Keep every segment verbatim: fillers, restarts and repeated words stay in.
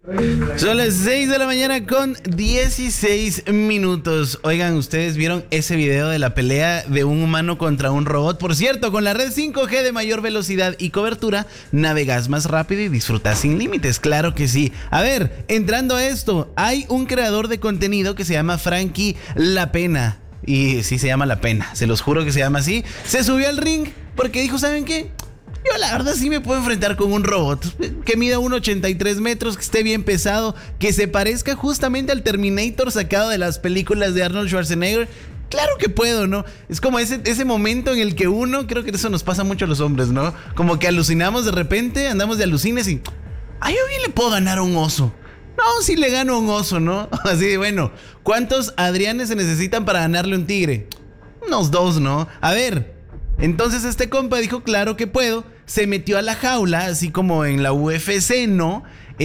Son las seis de la mañana con dieciséis minutos. Oigan, ¿ustedes vieron ese video de la pelea de un humano contra un robot? Por cierto, con la red cinco G de mayor velocidad y cobertura, navegas más rápido y disfrutas sin límites. Claro que sí. A ver, entrando a esto, hay un creador de contenido que se llama Frankie La Pena. Y sí se llama La Pena, se los juro que se llama así. Se subió al ring porque dijo, ¿saben qué? Yo la verdad sí me puedo enfrentar con un robot que mida uno ochenta y tres metros, que esté bien pesado, que se parezca justamente al Terminator sacado de las películas de Arnold Schwarzenegger. Claro que puedo, ¿no? Es como ese, ese momento en el que uno, creo que eso nos pasa mucho a los hombres, ¿no? Como que alucinamos de repente, andamos de alucines y... ¡ay, yo bien le puedo ganar a un oso! No, sí le gano a un oso, ¿no? Así de, bueno, ¿cuántos Adrianes se necesitan para ganarle a un tigre? Unos dos, ¿no? A ver... Entonces este compa dijo, claro que puedo, se metió a la jaula, así como en la U F C, ¿no?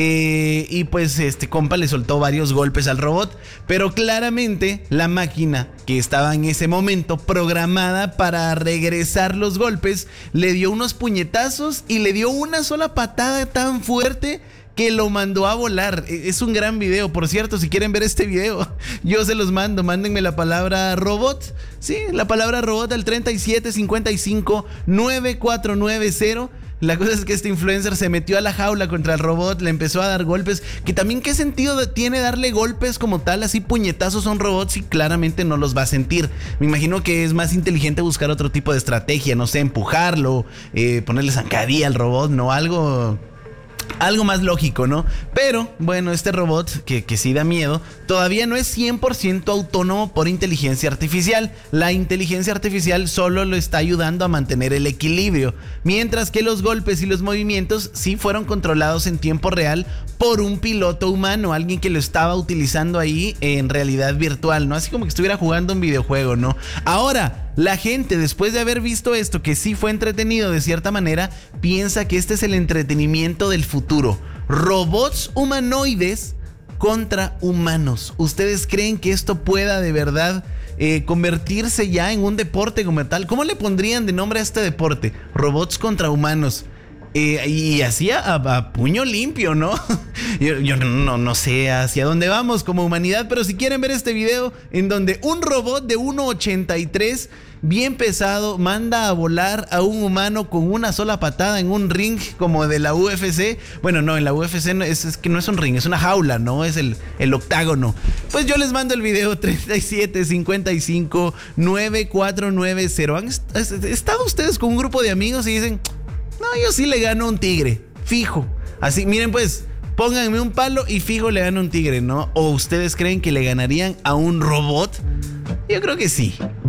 Eh, y pues este compa le soltó varios golpes al robot, pero claramente la máquina que estaba en ese momento programada para regresar los golpes, le dio unos puñetazos y le dio una sola patada tan fuerte que lo mandó a volar. Es un gran video, por cierto. Si quieren ver este video, yo se los mando. Mándenme la palabra robot. Sí, la palabra robot al treinta y siete cincuenta y cinco nueve cuatro nueve cero. La cosa es que este influencer se metió a la jaula contra el robot, le empezó a dar golpes. Que también, ¿qué sentido tiene darle golpes como tal, así puñetazos a un robot, si claramente no los va a sentir? Me imagino que es más inteligente buscar otro tipo de estrategia, no sé, empujarlo, eh, ponerle zancadilla al robot, no, algo... algo más lógico, ¿no? Pero, bueno, este robot, que, que sí da miedo, todavía no es cien por ciento autónomo por inteligencia artificial. La inteligencia artificial solo lo está ayudando a mantener el equilibrio, mientras que los golpes y los movimientos sí fueron controlados en tiempo real por un piloto humano, alguien que lo estaba utilizando ahí en realidad virtual, ¿no? Así como que estuviera jugando un videojuego, ¿no? Ahora... la gente, después de haber visto esto, que sí fue entretenido de cierta manera, piensa que este es el entretenimiento del futuro. Robots humanoides contra humanos. ¿Ustedes creen que esto pueda de verdad eh, convertirse ya en un deporte como tal? ¿Cómo le pondrían de nombre a este deporte? Robots contra humanos. Eh, y así a, a puño limpio, ¿no? Yo, yo no, no sé hacia dónde vamos como humanidad, pero si quieren ver este video en donde un robot de uno ochenta y tres, bien pesado, manda a volar a un humano con una sola patada en un ring como de la U F C. Bueno, no, en la U F C no, es, es que no es un ring, es una jaula, ¿no? Es el, el octágono. Pues yo les mando el video treinta y siete cincuenta y cinco nueve cuatro nueve cero. ¿Han estado ustedes con un grupo de amigos y dicen... no, yo sí le gano a un tigre, fijo? Así, miren pues, pónganme un palo y fijo le gano a un tigre, ¿no? ¿O ustedes creen que le ganarían a un robot? Yo creo que sí.